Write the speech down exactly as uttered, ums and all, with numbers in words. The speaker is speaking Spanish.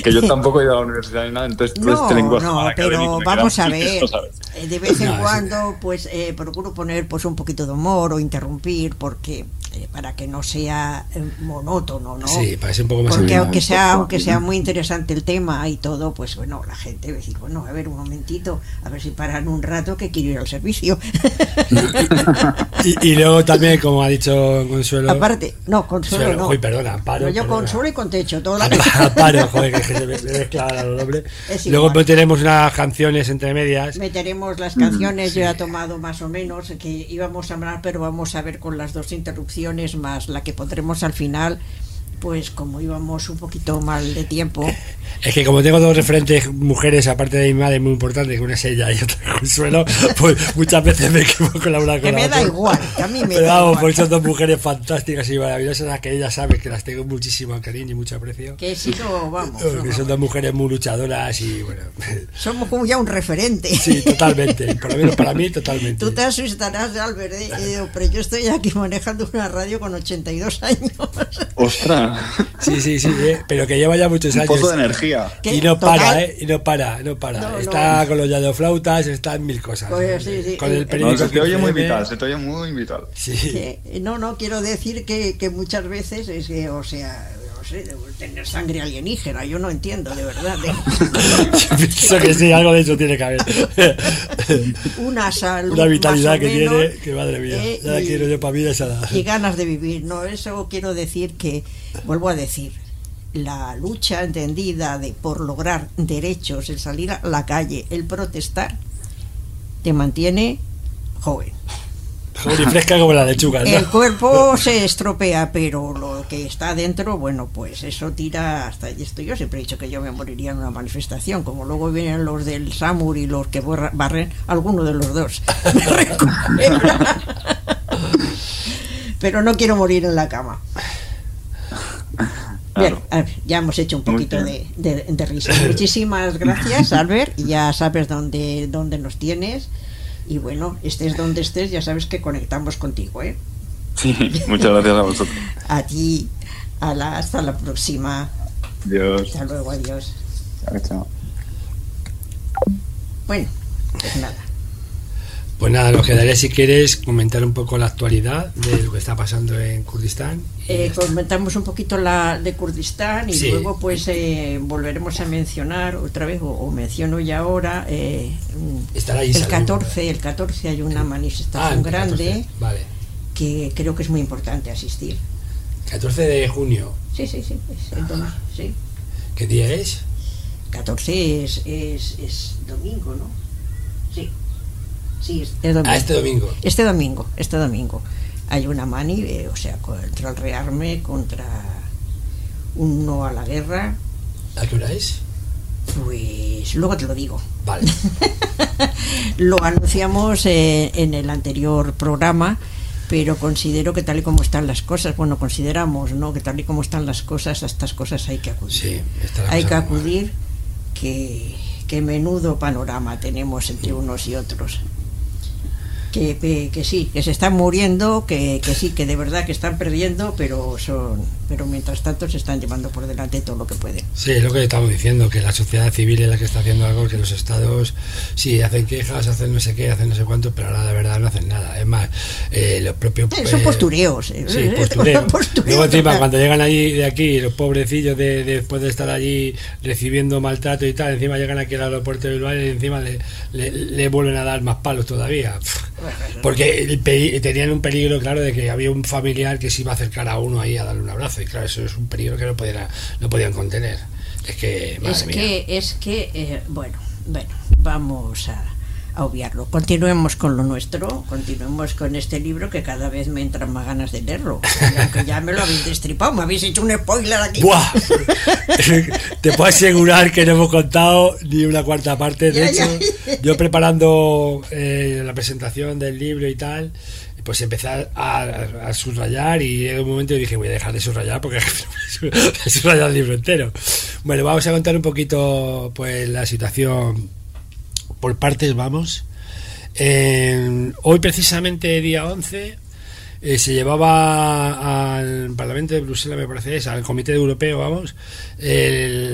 que yo tampoco he ido a la universidad ni nada, entonces no, este lenguaje no, pero vamos a ver, esto, de vez en no, cuando sí. pues eh, procuro poner pues un poquito de humor o interrumpir porque eh, para que no sea eh, monótono, ¿no? Sí, parece un poco más porque bien, aunque ¿no? sea aunque sea muy interesante el tema y todo, pues bueno, la gente va a decir, bueno, a ver un momentito, a ver si paran un rato que quiero ir al servicio. y, y luego también, como ha dicho Consuelo, aparte, no, Consuelo, Consuelo no. Uy, perdona, Amparo. Pero yo perdona. Consuelo y con techo, toda la Amparo, joder, que se me, me mezcla los nombres. Luego pues, tenemos unas canciones entre medias. Meteremos las canciones, mm, sí. Yo he tomado más o menos que íbamos a hablar, pero vamos a ver con las dos interrupciones más la que pondremos al final. Pues como íbamos un poquito mal de tiempo. Es que como tengo dos referentes mujeres, aparte de mi madre, muy importante, que una es ella y otra es Consuelo, pues muchas veces me equivoco con la una con que la me otra. da igual, que a mí me Pero da vamos, igual. pues son dos mujeres fantásticas y maravillosas, las que ella sabe que las tengo muchísimo cariño y mucho aprecio. Que si no, vamos. Que no, son no. dos mujeres muy luchadoras y bueno. Somos como ya un referente. Sí, totalmente. Por lo menos para mí, totalmente. Tú te asustarás, Albert, ¿eh? Eh, pero yo estoy aquí manejando una radio con ochenta y dos años. ¡Ostras! Sí, sí, sí, eh, pero que lleva ya muchos años. Un pozo de energía. Y no ¿Total? para, ¿eh? Y no para, no para. No, está no. con los yadoflautas, está en mil cosas. Pues, sí, sí. Con el eh, periódico. No, se te oye muy vital, se te oye muy vital. Sí. Que, no, no, quiero decir que, que muchas veces es que, o sea, no sé, debo tener sangre alienígena, yo no entiendo, de verdad. De... Yo pienso que sí, algo de eso tiene que haber. Una salud. Una vitalidad que menos, tiene, que madre mía. Eh, ya la y, quiero yo para mí esa edad. Y ganas de vivir, no, eso quiero decir que, vuelvo a decir, la lucha entendida de por lograr derechos, el salir a la calle, el protestar, te mantiene joven. Joven y fresca como la lechuga, ¿no? El cuerpo se estropea, pero lo que está dentro, bueno, pues eso tira hasta esto. Yo siempre he dicho que yo me moriría en una manifestación, como luego vienen los del SAMUR y los que barren, alguno de los dos me recupera. Pero no quiero morir en la cama. Bien, a ver, ya hemos hecho un poquito de, de, de risa. Muchísimas gracias, Albert. Ya sabes dónde, dónde nos tienes. Y bueno, estés donde estés, ya sabes que conectamos contigo, ¿eh? Sí, muchas gracias a vosotros. A ti, a la, hasta la próxima. Adiós. Hasta luego, adiós. Chao, chao. Bueno, pues nada. Pues nada, nos quedaría si quieres comentar un poco la actualidad de lo que está pasando en Kurdistán. Eh, comentamos un poquito la de Kurdistán y sí. luego pues eh, volveremos a mencionar otra vez, o, o menciono ya ahora, eh, ahí el catorce, el catorce hay una manifestación ah, grande, vale. Que creo que es muy importante asistir. catorce de junio. Sí, sí, sí. Es el domingo, sí. ¿Qué día es? catorce es, es, es domingo, ¿no? Sí. Sí, es, es domingo. Ah, este domingo. Este domingo, este domingo. Hay una mani, eh, o sea, contra el rearme, contra un no a la guerra. ¿A qué hora es? Pues luego te lo digo. Vale. Lo anunciamos eh, en el anterior programa, pero considero que tal y como están las cosas, bueno, consideramos, ¿no?, que tal y como están las cosas, a estas cosas hay que acudir. Sí, hay que acudir, que, que menudo panorama tenemos entre unos y otros. Que, que, que sí, que se están muriendo, que, que sí, que de verdad que están perdiendo, pero son, pero mientras tanto se están llevando por delante todo lo que pueden. Sí, es lo que estamos diciendo, que la sociedad civil es la que está haciendo algo, que los estados sí hacen quejas, hacen no sé qué, hacen no sé cuánto, pero ahora de verdad no hacen nada. Es más, eh, los propios eh, son postureos. Eh, sí, postureo. postureo. Luego encima cuando llegan allí de aquí, los pobrecillos de, de, después de estar allí recibiendo maltrato y tal, encima llegan aquí al aeropuerto de Bilbao y encima le, le, le vuelven a dar más palos todavía. Porque el, tenían un peligro, claro, de que había un familiar que se iba a acercar a uno ahí a darle un abrazo, y claro, eso es un peligro que no podían, no podían contener. Es que, madre es mía. que, es que eh, bueno, bueno, vamos a, a obviarlo. Continuemos con lo nuestro, continuemos con este libro que cada vez me entran más ganas de leerlo. Aunque ya me lo habéis destripado, me habéis hecho un spoiler aquí. ¡Buah! Te puedo asegurar que no hemos contado ni una cuarta parte. De ya, hecho, ya. yo preparando eh, la presentación del libro y tal, pues empecé a, a, a subrayar, y en un momento dije, voy a dejar de subrayar porque he subrayado el libro entero. Bueno, vamos a contar un poquito pues la situación por partes, vamos. Eh, hoy precisamente, día once, eh, se llevaba al Parlamento de Bruselas, me parece, es, al Comité Europeo, vamos, el